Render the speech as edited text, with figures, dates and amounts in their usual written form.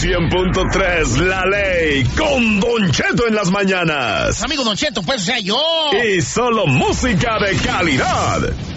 100.3 La Ley con Don Cheto en las mañanas. Amigo Don Cheto, pues, o sea, yo. Y solo música de calidad.